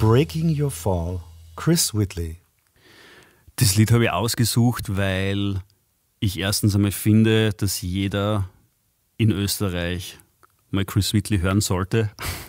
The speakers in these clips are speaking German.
Breaking Your Fall, Chris Whitley. Das Lied habe ich ausgesucht, weil ich erstens einmal finde, dass jeder in Österreich mal Chris Whitley hören sollte.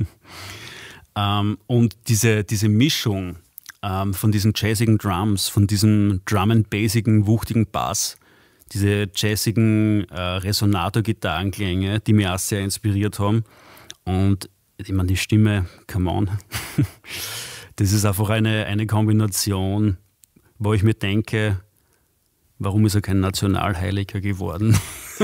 Und diese Mischung von diesen jazzigen Drums, von diesem Drum-and-Bassigen, wuchtigen Bass, diese jazzigen Resonator-Gitarrenklänge, die mich auch sehr inspiriert haben. Und ich meine, die Stimme, come on, das ist einfach eine Kombination, wo ich mir denke, warum ist er kein Nationalheiliger geworden?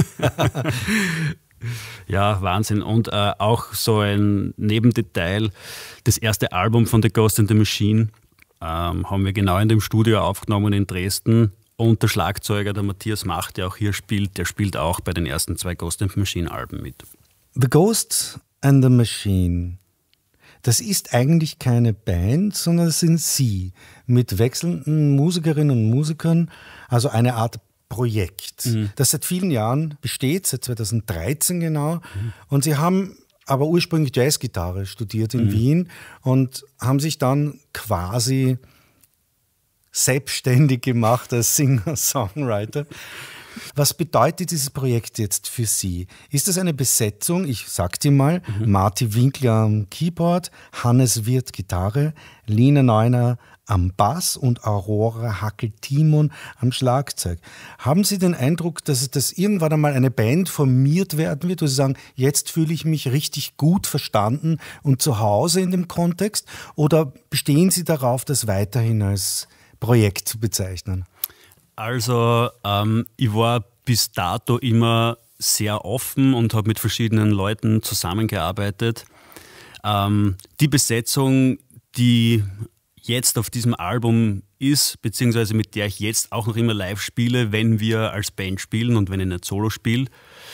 Ja, Wahnsinn. Und auch so ein Nebendetail, das erste Album von The Ghost and the Machine haben wir genau in dem Studio aufgenommen in Dresden. Und der Schlagzeuger, der Matthias Macht, der auch hier spielt, der spielt auch bei den ersten 2 Ghost and the Machine Alben mit. The Ghost and the Machine, das ist eigentlich keine Band, sondern es sind Sie mit wechselnden Musikerinnen und Musikern, also eine Art Projekt, das seit vielen Jahren besteht, seit 2013 genau. Und Sie haben aber ursprünglich Jazzgitarre studiert in Wien und haben sich dann quasi selbstständig gemacht als Singer-Songwriter. Was bedeutet dieses Projekt jetzt für Sie? Ist das eine Besetzung? Ich sag dir mal, Marti Winkler am Keyboard, Hannes Wirth Gitarre, Lina Neuner am Bass und Aurora Hackel-Timon am Schlagzeug. Haben Sie den Eindruck, dass das irgendwann einmal eine Band formiert werden wird, wo Sie sagen, jetzt fühle ich mich richtig gut verstanden und zu Hause in dem Kontext? Oder bestehen Sie darauf, das weiterhin als Projekt zu bezeichnen? Also ich war bis dato immer sehr offen und habe mit verschiedenen Leuten zusammengearbeitet. Die Besetzung, die jetzt auf diesem Album ist, beziehungsweise mit der ich jetzt auch noch immer live spiele, wenn wir als Band spielen und wenn ich nicht solo spiele,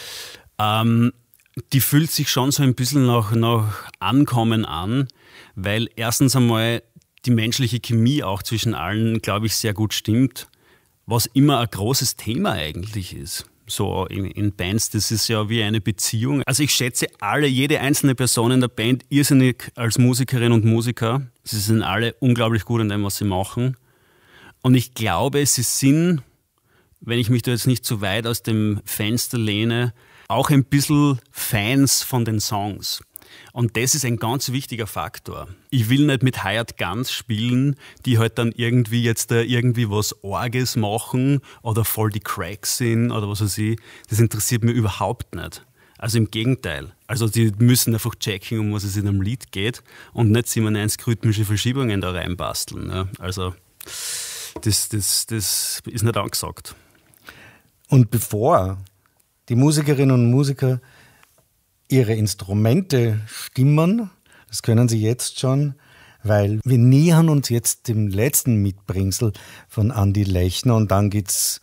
die fühlt sich schon so ein bisschen nach Ankommen an, weil erstens einmal die menschliche Chemie auch zwischen allen, glaube ich, sehr gut stimmt, was immer ein großes Thema eigentlich ist. So in Bands, das ist ja wie eine Beziehung. Also ich schätze jede einzelne Person in der Band irrsinnig als Musikerin und Musiker. Sie sind alle unglaublich gut in dem, was sie machen. Und ich glaube, sie sind, wenn ich mich da jetzt nicht zu weit aus dem Fenster lehne, auch ein bisschen Fans von den Songs. Und das ist ein ganz wichtiger Faktor. Ich will nicht mit Hired Guns spielen, die halt dann irgendwie jetzt da irgendwie was Orges machen oder voll die Cracks sind oder was weiß ich. Das interessiert mich überhaupt nicht. Also im Gegenteil. Also die müssen einfach checken, um was es in einem Lied geht und nicht 97 rhythmische Verschiebungen da reinbasteln. Ja. Also das ist nicht angesagt. Und bevor die Musikerinnen und Musiker ihre Instrumente stimmen, das können sie jetzt schon, weil wir nähern uns jetzt dem letzten Mitbringsel von Andi Lechner und dann geht's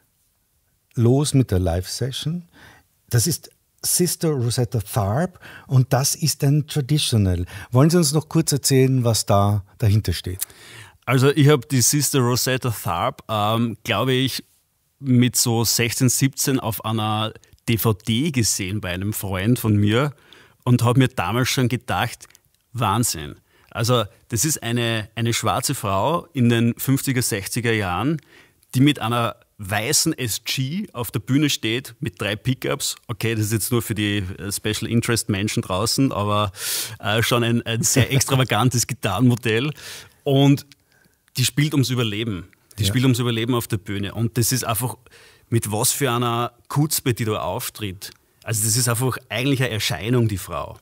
los mit der Live-Session. Das ist Sister Rosetta Tharpe und das ist ein Traditional. Wollen Sie uns noch kurz erzählen, was da dahinter steht? Also ich habe die Sister Rosetta Tharpe, glaube ich, mit so 16, 17 auf einer DVD gesehen bei einem Freund von mir und habe mir damals schon gedacht, Wahnsinn. Also das ist eine schwarze Frau in den 50er, 60er Jahren, die mit einer weißen SG auf der Bühne steht mit 3 Pickups. Okay, das ist jetzt nur für die Special Interest Menschen draußen, aber schon ein sehr extravagantes Gitarrenmodell. Und die spielt ums Überleben. Die spielt ums Überleben auf der Bühne. Und das ist einfach mit was für einer Kutzbe, die da auftritt. Also das ist einfach eigentlich eine Erscheinung, die Frau.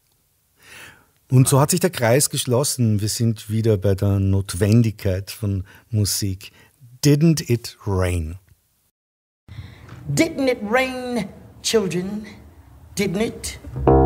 Und so hat sich der Kreis geschlossen. Wir sind wieder bei der Notwendigkeit von Musik. Didn't it rain? Didn't it rain, children? Didn't it?